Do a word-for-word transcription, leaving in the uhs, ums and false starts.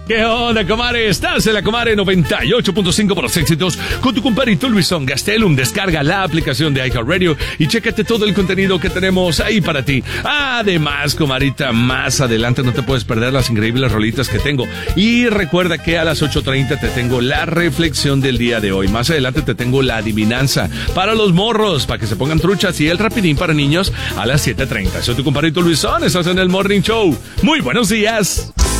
¿Qué onda, comare? Estás en la Comare noventa y ocho punto cinco por los éxitos con tu compadrito Luisón Gastelum. Descarga la aplicación de iHeartRadio y chécate todo el contenido que tenemos ahí para ti. Además, comarita, más adelante no te puedes perder las increíbles rolitas que tengo. Y recuerda que a las ocho treinta te tengo la reflexión del día de hoy. Más adelante te tengo la adivinanza para los morros, para que se pongan truchas, y el rapidín para niños a las siete treinta. Soy tu compadrito Luisón, estás en el Morning Show. Muy buenos días.